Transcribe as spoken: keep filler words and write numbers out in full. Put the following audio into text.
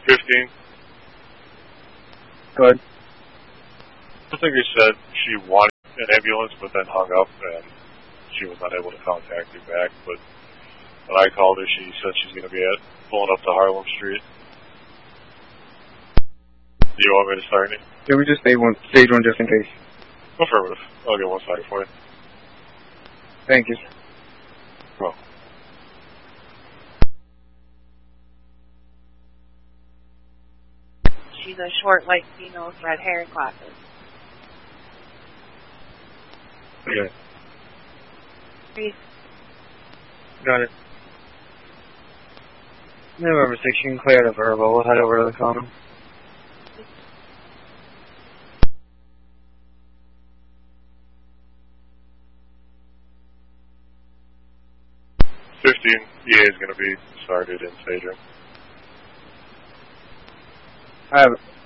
fifteen. Go ahead. I think he said she wanted an ambulance, but then hung up, and she was not able to contact me back. But when I called her, she said she's going to be at pulling up to Harlem Street. Do you want me to start any? Can we just stay one, stage one just in case? Affirmative. I'll get one second for you. Thank you. Well. She's a short, light female with red hair and glasses. Okay. Please. Got it. November sixth, you can clear the verbal. We'll head over to the common. fifteen, E A is going to be started in staging. I have it.